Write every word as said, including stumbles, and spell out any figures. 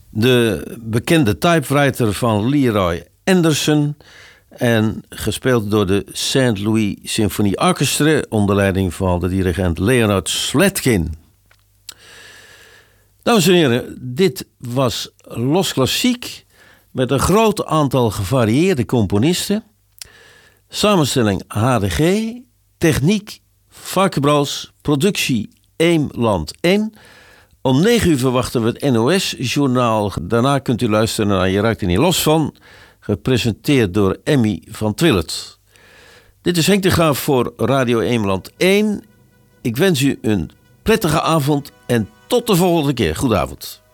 De bekende typewriter van Leroy Anderson en gespeeld door de Saint Louis Symphony Orchestra onder leiding van de dirigent Leonard Slatkin. Dames en heren, dit was Los Klassiek met een groot aantal gevarieerde componisten. Samenstelling H D G, techniek Varkenbroos, productie Eemland één. Om negen uur verwachten we het N O S-journaal. Daarna kunt u luisteren naar Je raakt er niet los van, gepresenteerd door Emmy van Twillet. Dit is Henk de Graaf voor Radio Eemland één. Ik wens u een prettige avond en tot de volgende keer. Goedenavond.